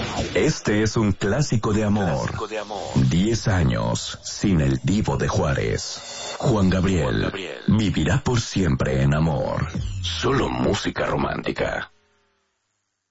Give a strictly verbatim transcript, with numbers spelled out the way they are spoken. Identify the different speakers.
Speaker 1: Este es un clásico de amor.
Speaker 2: Clásico de amor.
Speaker 1: Diez años sin el Divo de Juárez. Juan Gabriel,
Speaker 2: Juan Gabriel
Speaker 1: vivirá por siempre en amor. Solo música romántica.